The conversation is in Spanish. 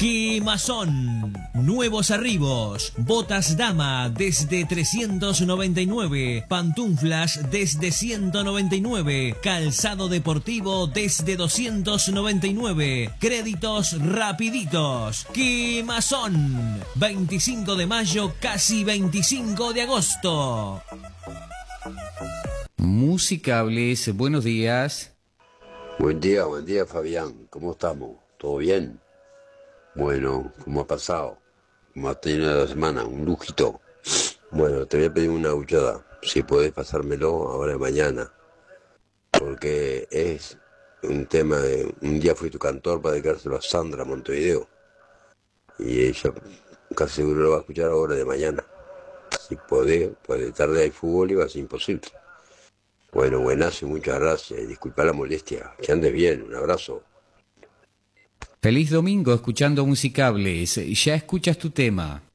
Quemazón. Nuevos arribos. Botas dama desde 399. Pantuflas desde 199. Calzado deportivo desde 299. Créditos rapiditos. Quemazón. 25 de mayo, casi 25 de agosto. Musicables, buenos días. Buen día Fabián, ¿cómo estamos? ¿Todo bien? Bueno, ¿cómo ha pasado? ¿Cómo has tenido la semana? Un lujito. Bueno, te voy a pedir una gauchada, si podés pasármelo ahora mañana, porque es un tema de... Un día fui tu cantor para dedicárselo a Sandra Montevideo, y ella casi seguro lo va a escuchar ahora de mañana. Si podés, pues de tarde hay fútbol y va a ser imposible. Bueno, buenazo y muchas gracias. Y disculpa la molestia. Que andes bien. Un abrazo. Feliz domingo escuchando Musicables. Ya escuchas tu tema.